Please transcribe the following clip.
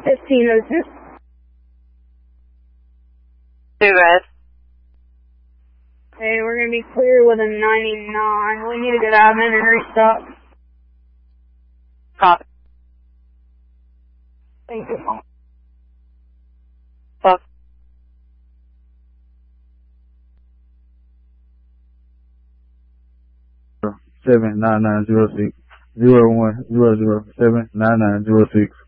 1502. 2 red. Hey, we're gonna be clear with a 99. We need to get admin and restock. Copy. Thank you. Fuck. Seven 9906 0100 79906.